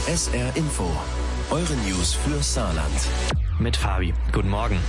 SR Info, eure News für Saarland. Mit Fabi. Guten Morgen.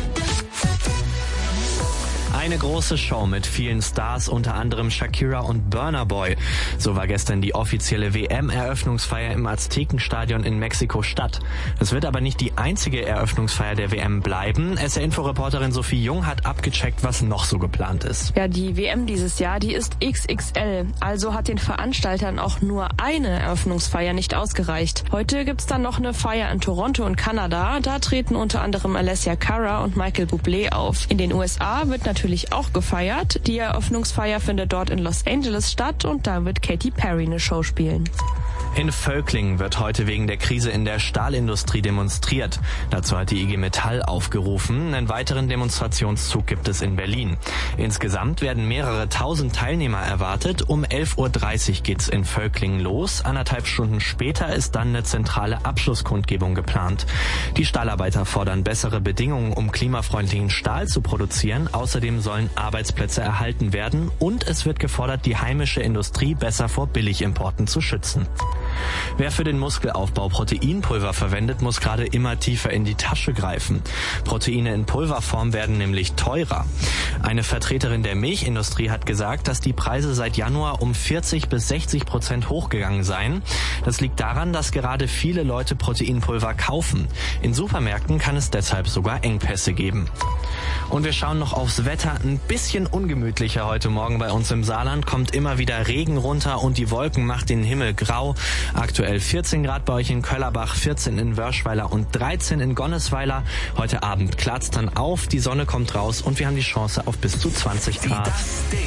Eine große Show mit vielen Stars, unter anderem Shakira und Burna Boy. So war gestern die offizielle WM-Eröffnungsfeier im Aztekenstadion in Mexiko-Stadt. Es wird aber nicht die einzige Eröffnungsfeier der WM bleiben. SR-Info-Reporterin Sophie Jung hat abgecheckt, was noch so geplant ist. Ja, die WM dieses Jahr, die ist XXL. Also hat den Veranstaltern auch nur eine Eröffnungsfeier nicht ausgereicht. Heute gibt's dann noch eine Feier in Toronto und Kanada. Da treten unter anderem Alessia Cara und Michael Bublé auf. In den USA wird natürlich auch gefeiert. Die Eröffnungsfeier findet dort in Los Angeles statt und da wird Katy Perry eine Show spielen. In Völklingen wird heute wegen der Krise in der Stahlindustrie demonstriert. Dazu hat die IG Metall aufgerufen. Einen weiteren Demonstrationszug gibt es in Berlin. Insgesamt werden mehrere tausend Teilnehmer erwartet. Um 11.30 Uhr geht's in Völklingen los. 1,5 Stunden später ist dann eine zentrale Abschlusskundgebung geplant. Die Stahlarbeiter fordern bessere Bedingungen, um klimafreundlichen Stahl zu produzieren. Außerdem sollen Arbeitsplätze erhalten werden und es wird gefordert, die heimische Industrie besser vor Billigimporten zu schützen. Wer für den Muskelaufbau Proteinpulver verwendet, muss gerade immer tiefer in die Tasche greifen. Proteine in Pulverform werden nämlich teurer. Eine Vertreterin der Milchindustrie hat gesagt, dass die Preise seit Januar um 40-60% hochgegangen seien. Das liegt daran, dass gerade viele Leute Proteinpulver kaufen. In Supermärkten kann es deshalb sogar Engpässe geben. Und wir schauen noch aufs Wetter. Ein bisschen ungemütlicher heute Morgen bei uns im Saarland. Kommt immer wieder Regen runter und die Wolken macht den Himmel grau. Aktuell 14 Grad bei euch in Köllerbach, 14 in Wörschweiler und 13 in Gonnesweiler. Heute Abend klart's dann auf, die Sonne kommt raus und wir haben die Chance auf bis zu 20 Grad. Das Ding.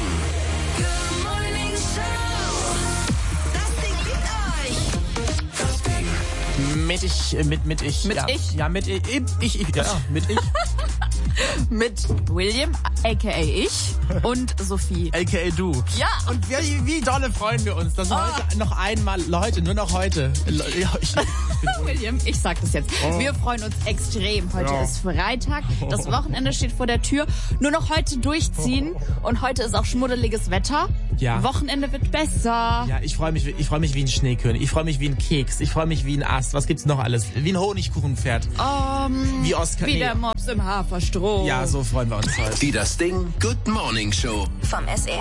Mit ich. Mit William, a.k.a. ich, und Sophie. A.k.a. du. Ja. Und wie dolle freuen wir uns, dass heute noch einmal, Leute, nur noch heute. William, ich sag das jetzt. Wir freuen uns extrem. Heute ist Freitag, das Wochenende steht vor der Tür. Nur noch heute durchziehen und heute ist auch schmuddeliges Wetter. Ja. Wochenende wird besser. Ja, ich freue mich wie ein Schneekönig. Ich freue mich wie ein Keks. Ich freue mich wie ein Ast. Was gibt's noch alles? Wie ein Honigkuchenpferd. Wie Oskar. Wie der Mops im Haferstroh. Ja, so freuen wir uns heute. Die Das Ding Good Morning Show. Vom SR.